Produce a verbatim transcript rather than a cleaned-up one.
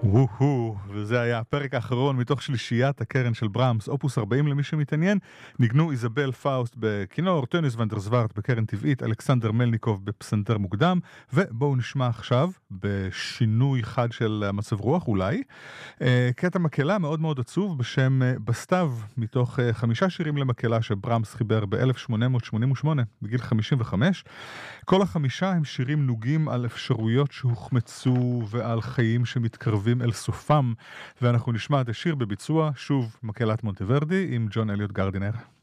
וואו, וזה היה הפרק האחרון מתוך שלישיית הקרן של ברמס, אופוס ארבעים למי שמתעניין. ניגנו איזבל פאוסט בכינור, טוניס ונדרסווארט בקרן טבעית, אלכסנדר מלניקוב בפסנתר מוקדם, ובואו נשמע עכשיו, בשינוי חד של מצב רוח אולי, קטע מקהלה מאוד מאוד עצוב בשם בסתיו, מתוך חמישה שירים למקהלה שברמס חיבר ב-אלף שמונה מאות שמונים ושמונה, בגיל חמישים וחמש. כל החמישה הם שירים נוגים על אפשרויות שהוחמצו ועל חיים שמתקרבים אל סופם, ואנחנו נשמע את השיר בביצוע, שוב, מקהלת מונטוורדי עם ג'ון אליוט גרדינר.